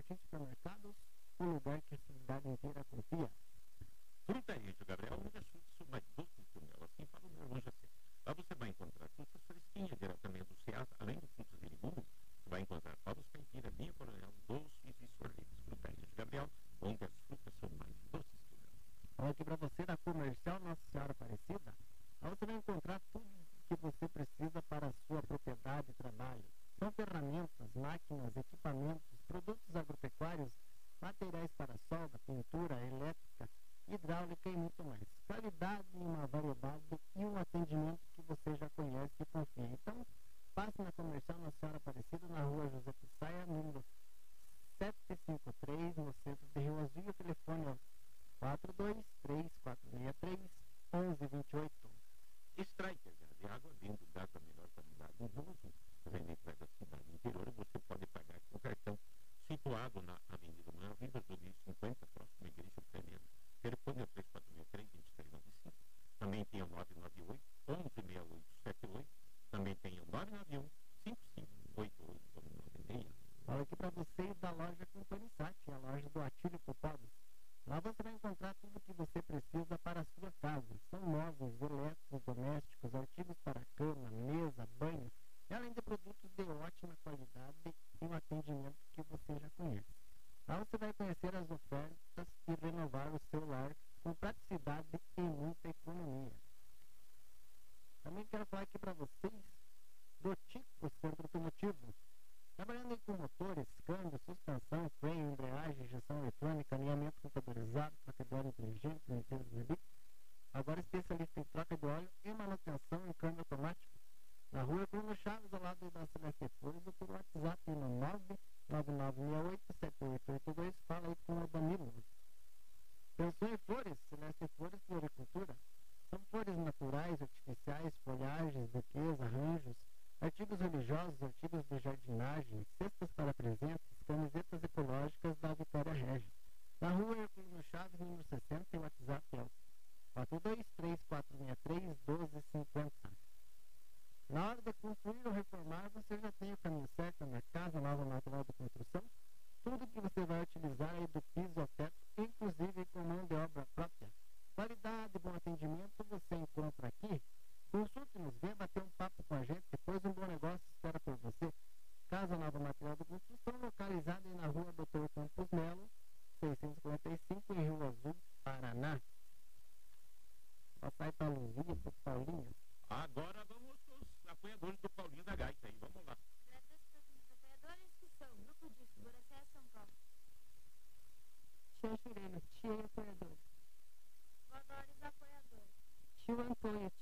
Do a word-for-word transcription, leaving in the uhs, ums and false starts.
Martins Supermercados, o lugar que a cidade inteira confia. Frutarejo Gabriel, onde as frutas são mais doces que o mel, assim fala o meu irmão Jacé. Lá você vai encontrar frutas fresquinhas diretamente do Ceasa, além de frutas e legumes, você vai encontrar ovos caipira, vinho coronel, doces e sorvetes. Frutarejo Gabriel, onde as frutas são mais doces que o mel. Olha aqui para você da Comercial Nossa Senhora Aparecida, lá você vai encontrar tudo que você precisa para a sua propriedade e trabalho. São ferramentas, máquinas, equipamentos, produtos agropecuários, materiais para solda, pintura, elétrica, hidráulica e muito mais. Qualidade em uma variedade e um atendimento que você já conhece e confia. Então, passe na Comercial Nossa Senhora Aparecida, na rua José Pissaia, número setecentos e cinquenta e três, no centro de Rio Azul. O telefone é quatro dois três quatro seis três um um dois oito. Striker Gás de Água, vindo gás da melhor qualidade em Rio Azul. Vendendo para a cidade interior, você pode pagar com cartão. Situado na Avenida Maior Viva, Joguinho cinquenta, próximo à Igreja Ucraniana. Telefone é três quatro seis três, dois três nove cinco. Também tem o nove nove oito, um um, seis oito sete oito. Também tem o nove nove um, cinco cinco oito oito nove seis. Fala aqui para vocês da loja Company Sat, a loja do Atílio Popodos. Lá você vai encontrar tudo o que você precisa para a sua casa. São móveis, elétricos, domésticos, artigos para cama, mesa, banho, e além de produtos de ótima qualidade e um atendimento que você já conhece. Lá você vai conhecer as ofertas e renovar o seu lar com praticidade e muita economia. Também quero falar aqui para vocês do Tico Centro Automotivo. Trabalhando com motores, câmbio, suspensão, freio, embreagem, injeção eletrônica, alinhamento computadorizado, troca de óleo inteligente, limpeza dos veículos. Agora especialista em troca de óleo e manutenção em câmbio automático. Na rua Bruno Chaves, ao lado da Celeste Flores, ou por WhatsApp no nove nove nove seis oito sete oito oito dois. Fala aí com o Danilo. Pensou em flores? Celeste Flores Floricultura. São flores naturais, artificiais, folhagens, buquês, arranjos, artigos religiosos, artigos de jardinagem, cestas para presentes, camisetas ecológicas da Vitória Regis. Na rua Herculino Chaves, número sessenta, e o WhatsApp é o quatro dois três quatro seis três um dois cinco zero. Na hora de construir ou reformar, você já tem o caminho certo na Casa Nova Material de Construção. Tudo que você vai utilizar aí do piso ao teto, inclusive com mão de obra própria. Qualidade e bom atendimento você encontra aqui. Consulte-nos, venha bater um papo com a gente, depois um bom negócio espera por você. Casa Nova Material de Construção, localizada aí na rua doutor Campos Melo, seiscentos e quarenta e cinco, em Rio Azul, Paraná. Papai para a Luzia, para o Paulinho. Agora vamos os apoiadores do Paulinho da Gaita aí, vamos lá. Agradeço aos meus apoiadores que são Grupo Disco, Boracé, São Paulo. Tia Jurema, tia e apoiador. Valores apoiadores. Tio Antônio,